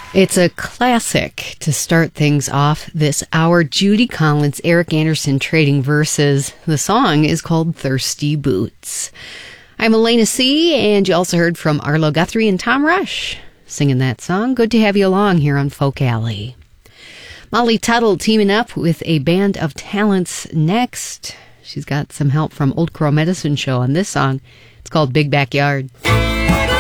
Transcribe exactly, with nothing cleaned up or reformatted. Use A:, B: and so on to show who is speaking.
A: It's a classic to start things off this hour. Judy Collins, Eric Anderson trading verses. The song is called Thirsty Boots. I'm Elena C., and you also heard from Arlo Guthrie and Tom Rush singing that song. Good to have you along here on Folk Alley. Molly Tuttle teaming up with a band of talents next. She's got some help from Old Crow Medicine Show on this song. It's called Big Backyard.